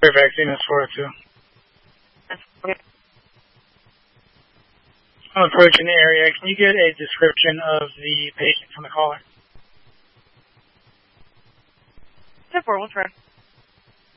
vaccine is for it too. Okay. I'm approaching the area. Can you get a description of the patient from the caller? 10-4, we'll try.